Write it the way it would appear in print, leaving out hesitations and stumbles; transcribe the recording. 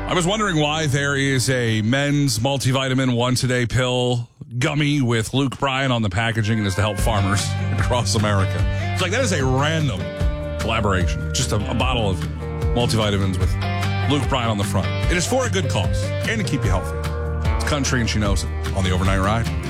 I was wondering why there is a men's multivitamin once-a-day pill gummy with Luke Bryan on the packaging and is to help farmers across America. It's like that is a random collaboration. Just a bottle of multivitamins with Luke Bryan on the front. It is for a good cause and to keep you healthy. It's country and she knows it on the Overnight Ride.